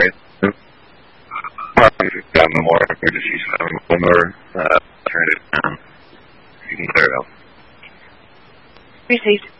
right. Probably got more emergency phone or turn it down. You can clear it out. Received.